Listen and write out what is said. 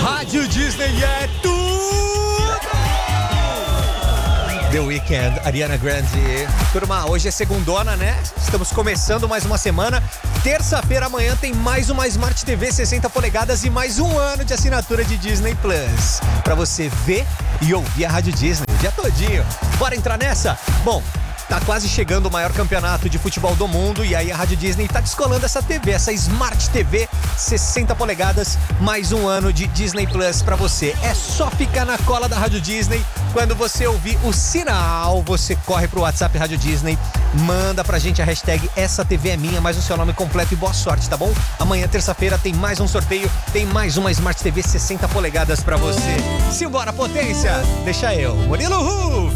Rádio Disney é tudo! The Weeknd, Ariana Grande. Turma, hoje é segundona, né? Estamos começando mais uma semana. Terça-feira, amanhã, tem mais uma Smart TV 60 polegadas e mais um ano de assinatura de Disney Plus. Pra você ver e ouvir a Rádio Disney o dia todinho. Bora entrar nessa? Bom, tá quase chegando o maior campeonato de futebol do mundo e aí a Rádio Disney tá descolando essa TV, essa Smart TV 60 polegadas, mais um ano de Disney Plus pra você. É só ficar na cola da Rádio Disney. Quando você ouvir o sinal, você corre pro WhatsApp Rádio Disney, manda pra gente a hashtag essa TV é minha, mais o seu nome completo e boa sorte, tá bom? Amanhã, terça-feira, tem mais um sorteio, tem mais uma Smart TV 60 polegadas pra você. Simbora, potência! Deixa eu, Murilo Ruf!